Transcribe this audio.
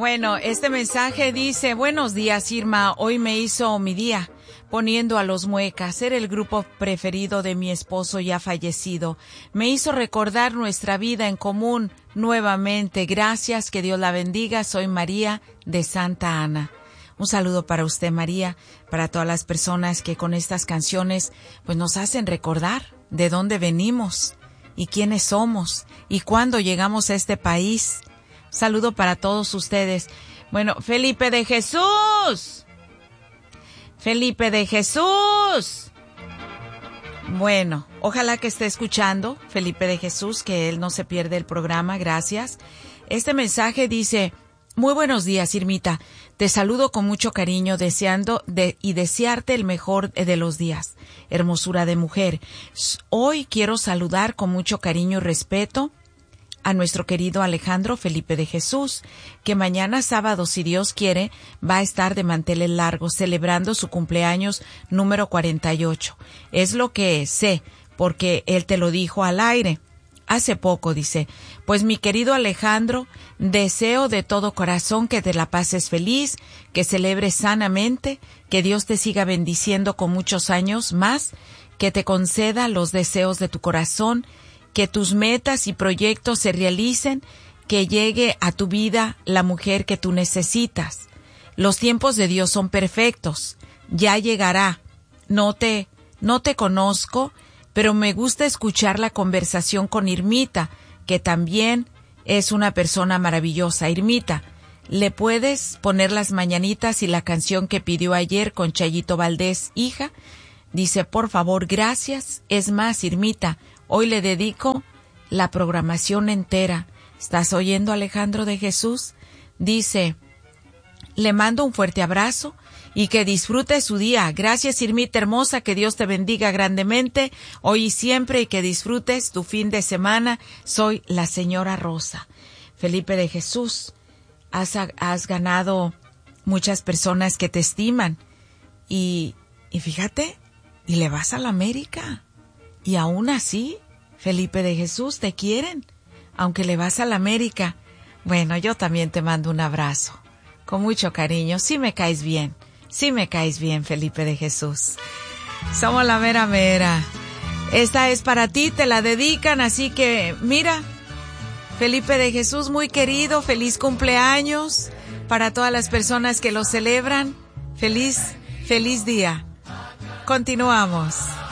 Bueno, este mensaje dice: buenos días, Irma, hoy me hizo mi día poniendo a los Muecas, era el grupo preferido de mi esposo ya fallecido. Me hizo recordar nuestra vida en común nuevamente. Gracias, que Dios la bendiga. Soy María de Santa Ana. Un saludo para usted, María, para todas las personas que con estas canciones pues nos hacen recordar de dónde venimos y quiénes somos y cuándo llegamos a este país. Un saludo para todos ustedes. Bueno, Felipe de Jesús. Felipe de Jesús. Bueno, ojalá que esté escuchando, Felipe de Jesús, que él no se pierde el programa, gracias. Este mensaje dice: muy buenos días, Irmita. Te saludo con mucho cariño, desearte el mejor de los días. Hermosura de mujer. Hoy quiero saludar con mucho cariño y respeto a nuestro querido Alejandro Felipe de Jesús, que mañana sábado, si Dios quiere, va a estar de manteles largos celebrando su cumpleaños número 48. Es lo que sé, porque él te lo dijo al aire hace poco. Dice: pues mi querido Alejandro, deseo de todo corazón que te la pases feliz, que celebres sanamente, que Dios te siga bendiciendo con muchos años más, que te conceda los deseos de tu corazón, que tus metas y proyectos se realicen, que llegue a tu vida la mujer que tú necesitas. Los tiempos de Dios son perfectos, ya llegará. No te conozco, pero me gusta escuchar la conversación con Irmita, que también es una persona maravillosa. Irmita, ¿le puedes poner las mañanitas y la canción que pidió ayer con Chayito Valdés, hija? Dice: por favor, gracias. Es más, Irmita, hoy le dedico la programación entera. ¿Estás oyendo, Alejandro de Jesús? Dice: le mando un fuerte abrazo y que disfrute su día. Gracias, Irmita hermosa, que Dios te bendiga grandemente hoy y siempre, y que disfrutes tu fin de semana. Soy la señora Rosa. Felipe de Jesús, has ganado muchas personas que te estiman y fíjate, y le vas a la América. Y aún así, Felipe de Jesús, te quieren, aunque le vas a la América. Bueno, yo también te mando un abrazo, con mucho cariño. Sí me caes bien, Felipe de Jesús. Somos la mera mera. Esta es para ti, te la dedican, así que mira, Felipe de Jesús, muy querido, feliz cumpleaños para todas las personas que lo celebran. Feliz día. Continuamos.